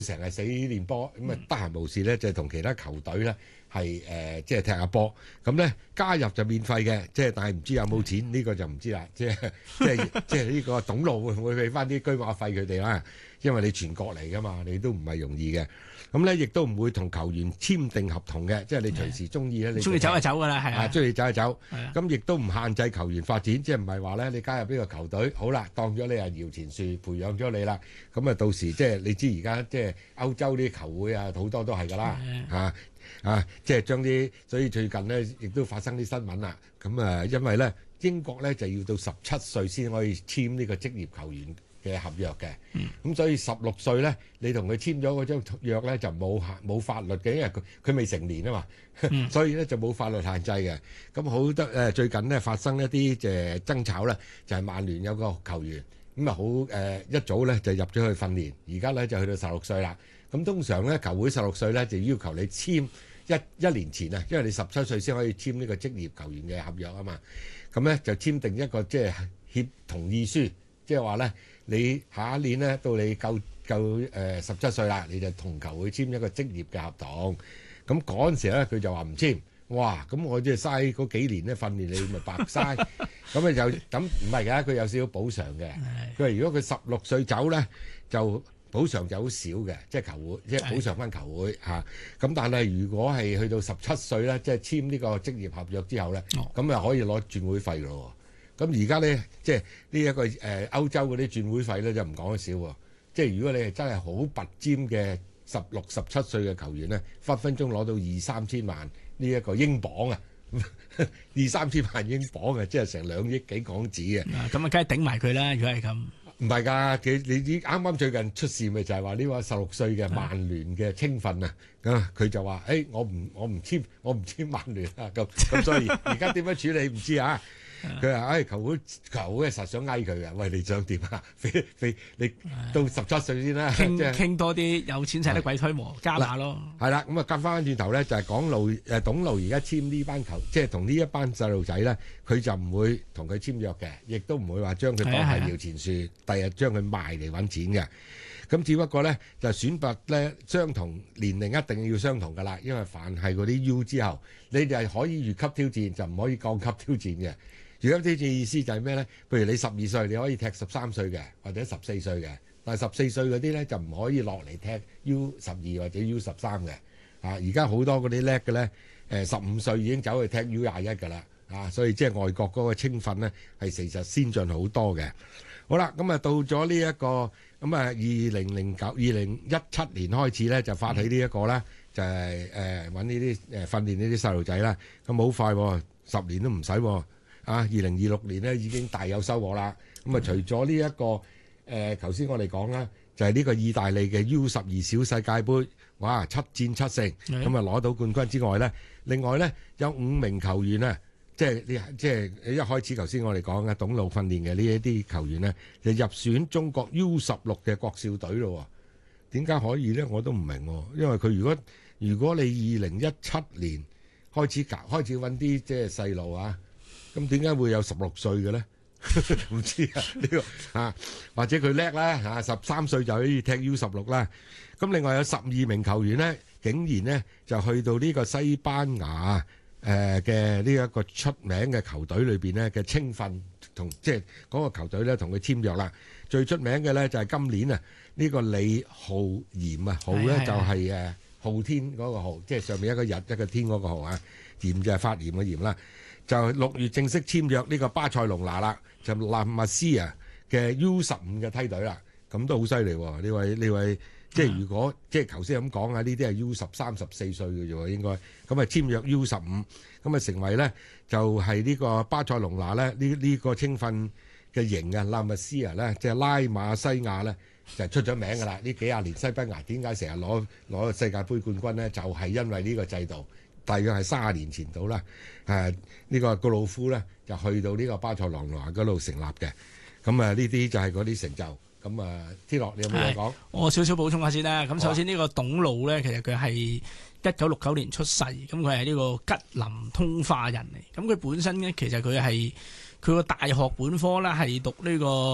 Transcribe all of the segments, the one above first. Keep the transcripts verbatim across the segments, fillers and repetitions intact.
成日死練波，咁啊得閒無事咧就同其他球隊咧係誒即係踢下波，咁咧加入就免費嘅，即係但係唔知有冇錢呢個就唔知啦，即係即係即係呢個董路會唔會俾翻啲居馬費佢哋啦？因為你全國嚟噶嘛，你都唔係容易嘅。咁咧亦都唔會同球員簽訂合同嘅，即係你隨時中意咧，你中意走就走噶啦，係啊， 中意走就走。咁亦係啊都唔限制球員發展，即係唔係話咧你加入呢個球隊，好啦，當咗你係搖錢樹，培養咗你啦，咁啊到時即係你知而家即係歐洲啲球會啊，好多都係噶啦嚇啊，即係將啲，所以最近咧亦都發生啲新聞啦。咁啊，因為咧英國咧就要到十七歲先可以簽呢個職業球員嘅合約嘅，咁、嗯、所以十六歲咧，你同佢簽咗嗰張約咧就冇冇法律嘅，因為佢佢未成年啊嘛，嗯、所以咧就冇法律限制嘅。咁好得誒，最近咧發生一啲誒爭吵咧，就係、是、曼聯有個球員咁啊好誒一早咧就入咗去訓練，而家咧就去到十六歲啦。咁通常咧球會十六歲咧就要求你簽一一年前啊，因為你十七歲先可以簽呢個職業球員嘅合約啊嘛。咁咧就簽訂一個即係協同意書，即係話咧。你下一年咧，到你夠夠誒十七歲啦，你就同球會簽一個職業嘅合同。咁嗰陣時咧，佢就話唔簽。哇！咁我即係嘥嗰幾年咧訓練你，咪白嘥。咁咧就咁唔係㗎，佢有少少補償嘅。佢話如果佢十六歲走咧，就補償就好少嘅，即係球會即係補償翻球會嚇。咁但係如果係去到十七歲咧，即係簽呢個職業合約之後咧，咁啊可以攞轉會費咯。咁而家咧，即係呢一個誒、呃、歐洲嗰啲轉會費咧，就唔講得少喎。即係如果你係真係好拔尖嘅十六、十七歲嘅球員咧，分分鐘攞到二三千萬呢一個英鎊啊，二三千萬英鎊啊，即係成兩億幾港紙啊。 咁啊，梗係頂埋佢啦！如果係咁， 唔係㗎，佢你啲啱啱最近出事咪就係話呢個十六歲嘅曼聯嘅青訓啊，啊佢就話：誒、欸、我唔我唔簽我唔簽曼聯啊，咁咁所以而家點樣處理唔知啊。佢話：誒球會球會實想嗌佢嘅，喂你想點啊？飛飛你到十七歲先啦， 傾即係傾多啲有錢使得鬼推磨，加碼咯。 係啦，咁啊，夾翻轉頭咧，就係講路誒董路而家簽呢班球，即係同呢一班細路仔咧，佢就唔會同佢簽約嘅，亦都唔會話將佢當係搖錢樹，第日將佢賣嚟揾錢嘅。咁只不過咧就選拔咧相同年齡一定要相同㗎啦，因為凡係嗰啲 U 之後，你哋係可以越級挑戰，就唔可以降級挑戰嘅。越級挑戰意思就係咩咧？譬如你十二歲，你可以踢十三歲嘅，或者十四歲嘅。但係十四歲嗰啲咧就唔可以落嚟踢 U 十二或者 U 十三嘅。啊，而家好多嗰啲叻嘅咧，誒十五歲已經走去踢 U 廿一㗎啦。啊，所以即係外國嗰個青訓咧係其實先進好多嘅。好啦，咁啊到咗呢一個咁啊二零零九二零一七年開始咧就發起呢一個啦，就係誒揾呢啲誒訓練呢啲細路仔啦。咁好快喎，十年都唔使喎。啊！二零二六年咧已經大有收穫啦。咁啊，除咗呢一個誒，頭先我哋講啦，就係呢個意大利嘅 U 十二小世界盃，哇，七戰七勝，咁啊攞到冠軍之外咧，另外咧有五名球員啊，即係呢，即係一開始頭先我哋講嘅董路訓練嘅呢一啲球員咧，就入選中國 U 十六嘅國少隊咯。點解可以咧？我都唔明喎。因為佢如果如果你二零一七年開始搞開始揾啲即係細路啊。咁點解會有十六歲嘅咧？唔知啊，呢、呢個啊，或者佢叻啦嚇，十三歲就可以踢 U 十六啦。咁另外有十二名球員咧，竟然咧就去到呢個西班牙誒嘅呢一個出名嘅球隊裏邊咧嘅青訓，同即係嗰個球隊咧同佢簽約啦。最出名嘅咧就係今年啊，呢、呢個李浩賢啊，浩咧就係誒昊天嗰個浩，即係上面一個日一個天嗰個浩啊，賢就係發炎嘅炎啦。就六月正式簽約呢個巴塞隆拿啦，就納密斯啊嘅 U 十五嘅梯隊啦，咁都好犀利喎！呢位呢位即係如果即係頭先咁講啊，呢啲係 U 十三十四歲嘅啫喎，應該咁啊簽約 U 十五，咁啊成為咧就係呢個巴塞隆拿咧呢呢個青訓嘅型啊，納密斯啊咧即係拉馬西亞咧就出咗名㗎啦！呢幾廿年西班牙點解成日攞攞世界盃冠軍咧？就係因為呢個制度。大約係三十年前到啦，誒、啊、呢、呢個高魯夫咧就去到呢個巴塞羅那嗰度成立嘅，咁啊呢啲就係嗰啲成就。咁啊，天樂你有冇嘢講？ 我少少補充下先啦。咁首先呢個董路咧，其實佢係一九六九年出世，咁佢係呢個吉林通化人嚟。咁佢本身咧，其實佢係佢個大學本科咧係讀呢個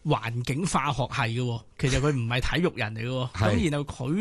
環境化學系嘅喎，其實佢唔係體育人嚟嘅喎。 係咁然後佢